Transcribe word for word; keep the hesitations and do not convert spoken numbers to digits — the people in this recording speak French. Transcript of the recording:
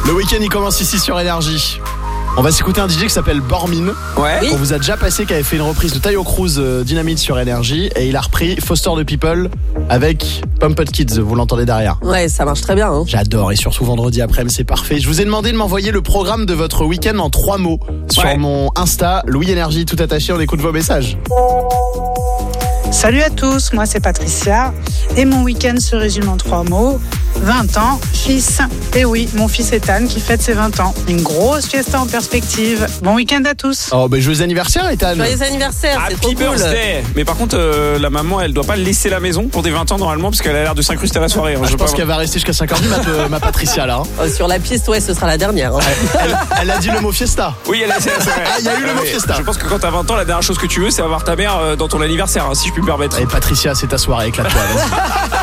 Le week-end il commence ici sur Énergie. On va s'écouter un D J qui s'appelle Bormin. Ouais. On vous a déjà passé, qui avait fait une reprise de Tayo Cruz euh, Dynamite sur Énergie. Et il a repris Foster the People avec Pumped Kids. Vous l'entendez derrière. Ouais, ça marche très bien. Hein. J'adore, et surtout vendredi après-midi, c'est parfait. Je vous ai demandé de m'envoyer le programme de votre week-end en trois mots sur Ouais. mon Insta, Louis Énergie, tout attaché. On écoute vos messages. Salut à tous, moi c'est Patricia et mon week-end se résume en trois mots. vingt ans, fils. Et oui, mon fils Ethan qui fête ses vingt ans. Une grosse fiesta en perspective. Bon week-end à tous. Oh, ben joyeux anniversaire, Ethan. Joyeux anniversaire, c'est trop Happy cool. birthday. Mais par contre, euh, la maman, elle doit pas laisser la maison pour des vingt ans normalement, parce qu'elle a l'air de s'incruster à la soirée. hein. Ah, je veux pense pas- qu'elle va rester jusqu'à cinq heures du mat, euh, ma Patricia là. hein. Euh, sur la piste, ouais, ce sera la dernière. Hein. Elle, elle a dit le mot fiesta. Oui, elle a, c'est, c'est vrai. Ah, il y a eu le mot Mais fiesta. Je pense que quand t'as vingt ans, la dernière chose que tu veux, c'est avoir ta mère euh, dans ton anniversaire, hein, si je puis me permettre. Et Patricia, c'est ta soirée, éclate-toi. Vas-y.